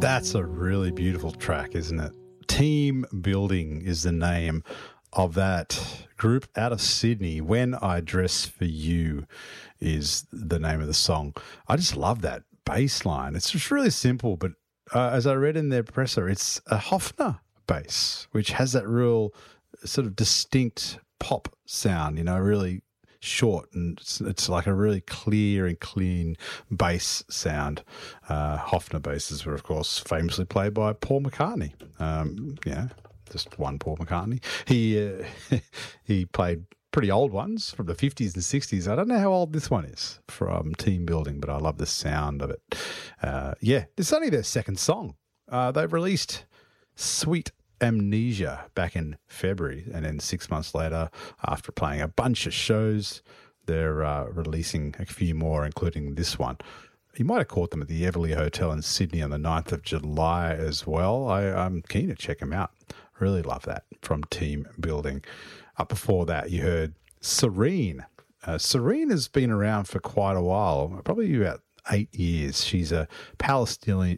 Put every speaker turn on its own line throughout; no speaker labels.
That's a really beautiful track, isn't it? Team Building is the name of that group out of Sydney. When I Dress for You is the name of the song. I just love that bass line. It's just really simple, but as I read in their presser, it's a Hofner bass, which has that real sort of distinct pop sound, you know, really short, and it's like a really clear and clean bass sound. Hofner basses were, of course, famously played by Paul McCartney. Just one Paul McCartney. He played pretty old ones from the 50s and 60s. I don't know how old this one is from Team Building, but I love the sound of it. It's only their second song. They've released Sweet Amnesia back in February, and then 6 months later, after playing a bunch of shows, they're releasing a few more, including this one. You might have caught them at the Everleigh Hotel in Sydney on the 9th of July as well. I'm keen to check them out. Really love that from Team Building. Up before that, you heard Serene. Serene has been around for quite a while, probably about 8 years. She's a Palestinian...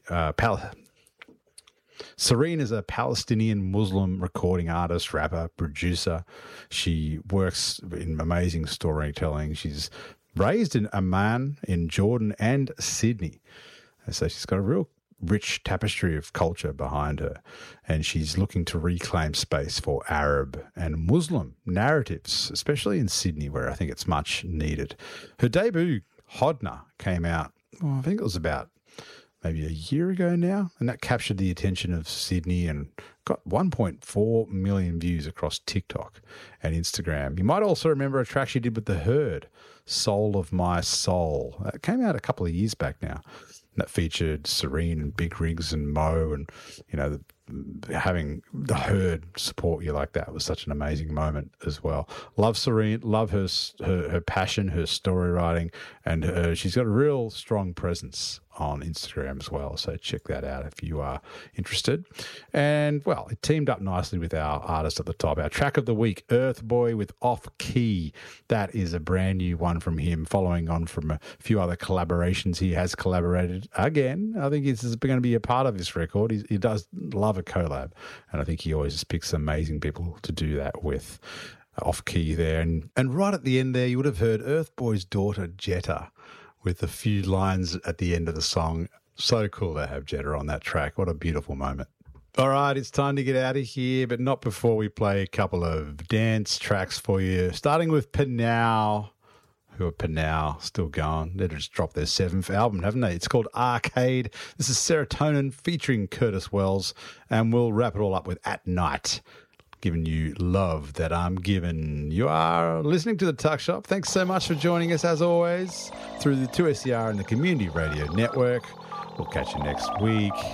Serene is a Palestinian Muslim recording artist, rapper, producer. She works in amazing storytelling. She's raised in Amman, in Jordan, and Sydney. So she's got a real rich tapestry of culture behind her, and she's looking to reclaim space for Arab and Muslim narratives, especially in Sydney, where I think it's much needed. Her debut, Hodna, came out, I think it was about maybe a year ago now, and that captured the attention of Sydney and got 1.4 million views across TikTok and Instagram. You might also remember a track she did with The Herd, Soul of My Soul. That came out a couple of years back now. And that featured Serene and Big Rigs and Mo, and, you know, having The Herd support you like that was such an amazing moment as well. Love Serene, love her passion, her story writing, and she's got a real strong presence on Instagram as well. So check that out if you are interested. And, well, it teamed up nicely with our artist at the top. Our track of the week, Earth Boy with Off Key. That is a brand new one from him, following on from a few other collaborations he has collaborated. Again, I think this is going to be a part of this record. He does love a collab, and I think he always just picks amazing people to do that with. Off Key there. And right at the end there, you would have heard Earth Boy's daughter, Jetta, with a few lines at the end of the song. So cool to have Jetta on that track. What a beautiful moment. All right, it's time to get out of here, but not before we play a couple of dance tracks for you, starting with Panau. Who are Panau, still going. They just dropped their 7th album, haven't they? It's called Arcade. This is Serotonin featuring Curtis Wells, and we'll wrap it all up with At Night, giving you Love That I'm Given. You are listening to The Tuck Shop. Thanks so much for joining us, as always, through the 2SER and the Community Radio Network. We'll catch you next week.